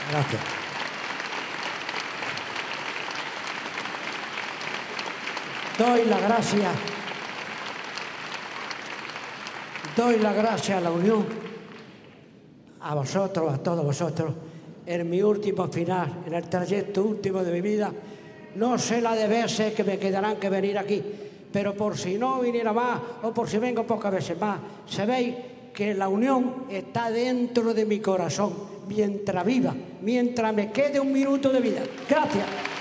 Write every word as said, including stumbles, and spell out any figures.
Gracias. Doy la gracia, doy la gracia a la Unión, a vosotros, a todos vosotros, en mi último final, en el trayecto último de mi vida. No sé la de veces que me quedarán que venir aquí, pero por si no viniera más o por si vengo pocas veces más, sabéis que la Unión está dentro de mi corazón, mientras viva, mientras me quede un minuto de vida. Gracias.